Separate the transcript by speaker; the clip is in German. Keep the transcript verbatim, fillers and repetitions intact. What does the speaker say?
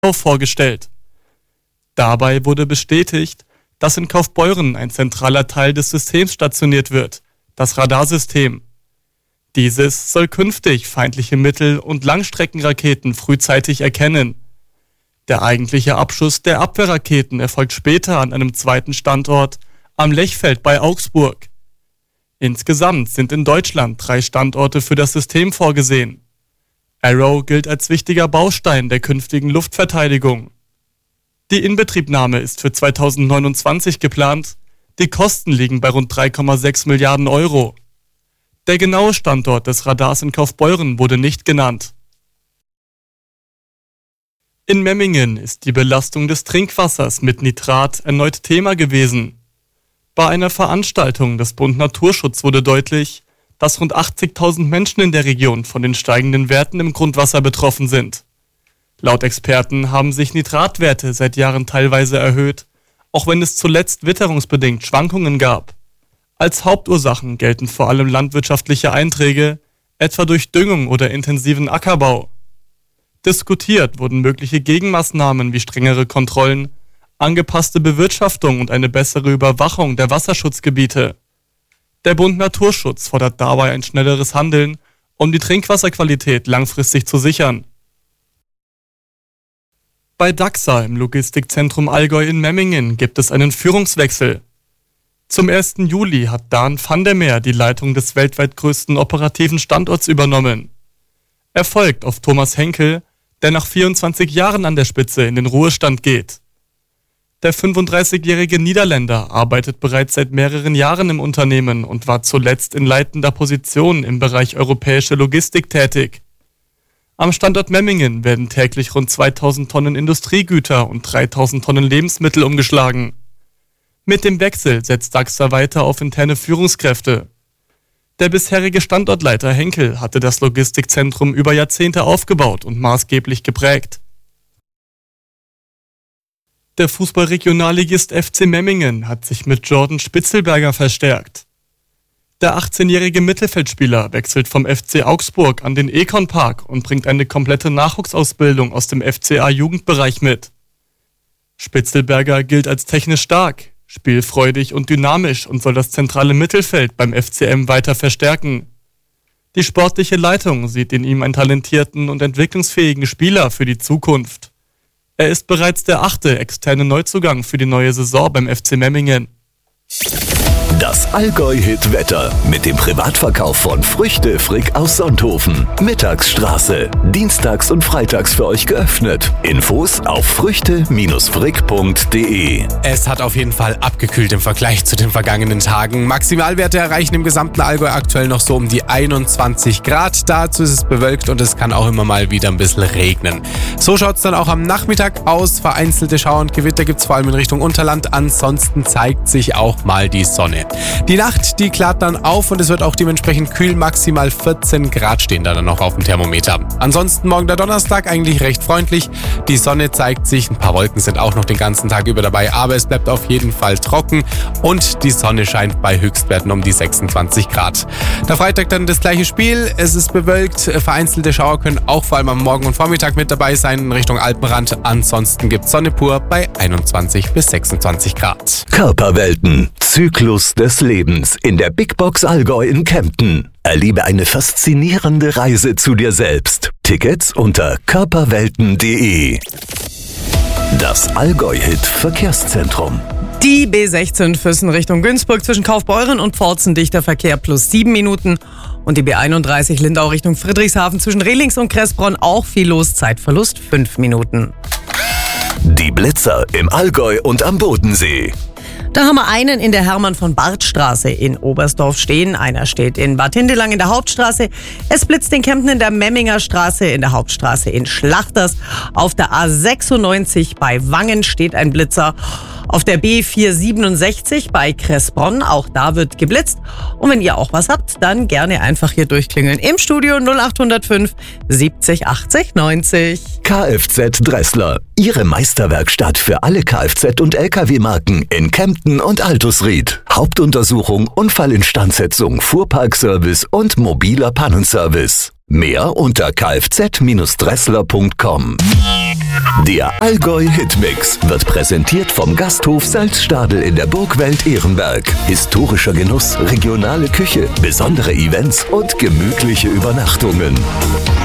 Speaker 1: vorgestellt. Dabei wurde bestätigt, dass in Kaufbeuren ein zentraler Teil des Systems stationiert wird, das Radarsystem. Dieses soll künftig feindliche Mittel- und Langstreckenraketen frühzeitig erkennen. Der eigentliche Abschuss der Abwehrraketen erfolgt später an einem zweiten Standort am Lechfeld bei Augsburg. Insgesamt sind in Deutschland drei Standorte für das System vorgesehen. Arrow gilt als wichtiger Baustein der künftigen Luftverteidigung. Die Inbetriebnahme ist für zweitausendneunundzwanzig geplant. Die Kosten liegen bei rund drei Komma sechs Milliarden Euro. Der genaue Standort des Radars in Kaufbeuren wurde nicht genannt. In Memmingen ist die Belastung des Trinkwassers mit Nitrat erneut Thema gewesen. Bei einer Veranstaltung des Bund Naturschutz wurde deutlich, dass rund achtzigtausend Menschen in der Region von den steigenden Werten im Grundwasser betroffen sind. Laut Experten haben sich Nitratwerte seit Jahren teilweise erhöht, auch wenn es zuletzt witterungsbedingt Schwankungen gab. Als Hauptursachen gelten vor allem landwirtschaftliche Einträge, etwa durch Düngung oder intensiven Ackerbau. Diskutiert wurden mögliche Gegenmaßnahmen wie strengere Kontrollen, angepasste Bewirtschaftung und eine bessere Überwachung der Wasserschutzgebiete. Der Bund Naturschutz fordert dabei ein schnelleres Handeln, um die Trinkwasserqualität langfristig zu sichern. Bei Daxa im Logistikzentrum Allgäu in Memmingen gibt es einen Führungswechsel. Zum ersten Juli hat Dan van der Meer die Leitung des weltweit größten operativen Standorts übernommen. Er folgt auf Thomas Henkel, der nach vierundzwanzig Jahren an der Spitze in den Ruhestand geht. Der fünfunddreißigjährige Niederländer arbeitet bereits seit mehreren Jahren im Unternehmen und war zuletzt in leitender Position im Bereich europäische Logistik tätig. Am Standort Memmingen werden täglich rund zweitausend Tonnen Industriegüter und dreitausend Tonnen Lebensmittel umgeschlagen. Mit dem Wechsel setzt Daxa weiter auf interne Führungskräfte. Der bisherige Standortleiter Henkel hatte das Logistikzentrum über Jahrzehnte aufgebaut und maßgeblich geprägt. Der Fußballregionalligist F C Memmingen hat sich mit Jordan Spitzelberger verstärkt. Der achtzehnjährige Mittelfeldspieler wechselt vom F C Augsburg an den Econ Park und bringt eine komplette Nachwuchsausbildung aus dem F C A-Jugendbereich mit. Spitzelberger gilt als technisch stark, spielfreudig und dynamisch und soll das zentrale Mittelfeld beim F C M weiter verstärken. Die sportliche Leitung sieht in ihm einen talentierten und entwicklungsfähigen Spieler für die Zukunft. Er ist bereits der achte externe Neuzugang für die neue Saison beim F C Memmingen.
Speaker 2: Das Allgäu-Hit-Wetter mit dem Privatverkauf von Früchte Frick aus Sonthofen. Mittagsstraße. Dienstags und freitags für euch geöffnet. Infos auf früchte frick punkt de.
Speaker 3: Es hat auf jeden Fall abgekühlt im Vergleich zu den vergangenen Tagen. Maximalwerte erreichen im gesamten Allgäu aktuell noch so um die einundzwanzig Grad. Dazu ist es bewölkt und es kann auch immer mal wieder ein bisschen regnen. So schaut es dann auch am Nachmittag aus. Vereinzelte Schauer und Gewitter gibt es vor allem in Richtung Unterland. Ansonsten zeigt sich auch mal die Sonne. Die Nacht, die klart dann auf und es wird auch dementsprechend kühl, maximal vierzehn Grad stehen da dann noch auf dem Thermometer. Ansonsten morgen der Donnerstag eigentlich recht freundlich. Die Sonne zeigt sich, ein paar Wolken sind auch noch den ganzen Tag über dabei, aber es bleibt auf jeden Fall trocken und die Sonne scheint bei Höchstwerten um die sechsundzwanzig Grad. Der Freitag dann das gleiche Spiel, es ist bewölkt, vereinzelte Schauer können auch vor allem am Morgen und Vormittag mit dabei sein in Richtung Alpenrand. Ansonsten gibt es Sonne pur bei einundzwanzig bis sechsundzwanzig Grad.
Speaker 2: Körperwelten. Zyklus des Lebens in der Big Box Allgäu in Kempten. Erlebe eine faszinierende Reise zu dir selbst. Tickets unter körperwelten punkt de. Das Allgäu-Hit Verkehrszentrum.
Speaker 4: Die B sechzehn Füssen Richtung Günzburg zwischen Kaufbeuren und Pforzen dichter Verkehr plus sieben Minuten. Und die B einunddreißig Lindau Richtung Friedrichshafen zwischen Rehlings und Kressbronn auch viel los, Zeitverlust fünf Minuten.
Speaker 2: Die Blitzer im Allgäu und am Bodensee.
Speaker 4: Da haben wir einen in der Hermann-von-Barth-Straße in Oberstdorf stehen. Einer steht in Bad Hindelang in der Hauptstraße. Es blitzt in Kempten in der Memminger Straße, in der Hauptstraße in Schlachters. Auf der A sechsundneunzig bei Wangen steht ein Blitzer. Auf der B vierhundertsiebenundsechzig bei Kressbronn, auch da wird geblitzt. Und wenn ihr auch was habt, dann gerne einfach hier durchklingeln. Im Studio null acht null fünf siebzig achtzig neunzig.
Speaker 2: Kfz Dressler, Ihre Meisterwerkstatt für alle Kfz- und L K W-Marken in Kempten und Altusried. Hauptuntersuchung, Unfallinstandsetzung, Fuhrparkservice und mobiler Pannenservice. Mehr unter kfz Dressler punkt com. Der Allgäu Hitmix wird präsentiert vom Gasthof Salzstadel in der Burgwelt Ehrenberg. Historischer Genuss, regionale Küche, besondere Events und gemütliche Übernachtungen.